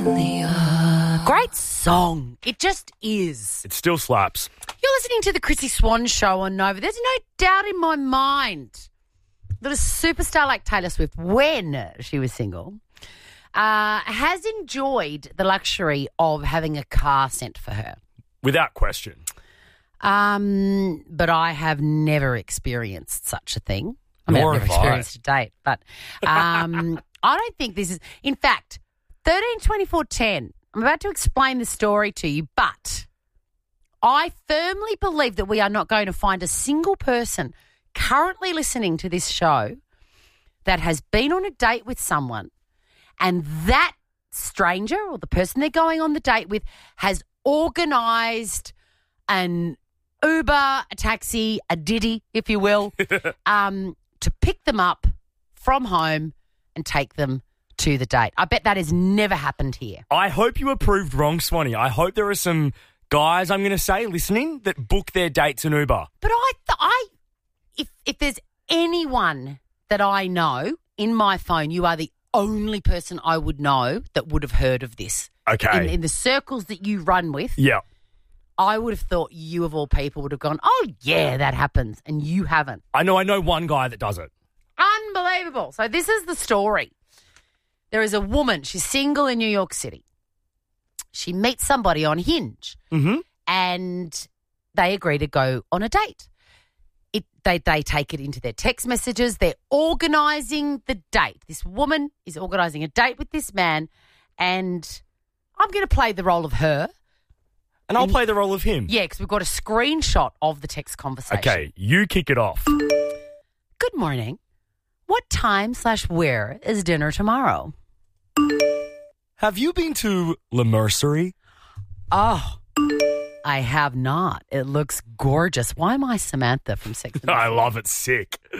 Amelia. Great song. It just is. It still slaps. You're listening to the Chrissy Swan Show on Nova. There's no doubt in my mind that a superstar like Taylor Swift, when she was single, has enjoyed the luxury of having a car sent for her. Without question. But I have never experienced such a thing. I've never experienced a date, but I don't think this is... In fact, 13-24-10, I'm about to explain the story to you, but I firmly believe that we are not going to find a single person currently listening to this show that has been on a date with someone and that stranger or the person they're going on the date with has organised an Uber, a taxi, a Diddy, if you will, to pick them up from home and take them to the date. I bet that has never happened here. I hope you were proved wrong, Swanee. I hope there are some guys, I'm going to say, listening that book their dates in Uber. But if there's anyone that I know in my phone, you are the only person I would know that would have heard of this. Okay. In the circles that you run with. Yeah. I would have thought you of all people would have gone, oh, yeah, that happens, and you haven't. I know one guy that does it. Unbelievable. So this is the story. There is a woman, she's single in New York City. She meets somebody on Hinge and they agree to go on a date. They take it into their text messages. They're organising the date. This woman is organising a date with this man and I'm going to play the role of her. And I'll play the role of him. Yeah, because we've got a screenshot of the text conversation. Okay, you kick it off. Good morning. What time/where is dinner tomorrow? Have you been to Le Mercerie? Oh, I have not. It looks gorgeous. Why am I Samantha from Sex and the I City? love it. Sick.